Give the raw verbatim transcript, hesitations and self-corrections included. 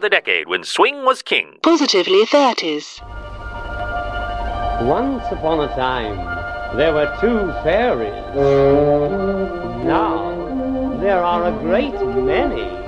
the decade when swing was king. Positively thirties. Once upon a time, there were two fairies. Now, there are a great many.